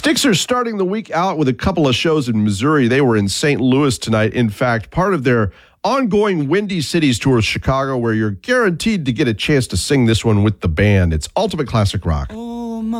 Styx are starting the week out with a couple of shows in Missouri. They were in St. Louis tonight. In fact, part of their ongoing Windy Cities tour is Chicago, where you're guaranteed to get a chance to sing this one with the band. It's Ultimate Classic Rock.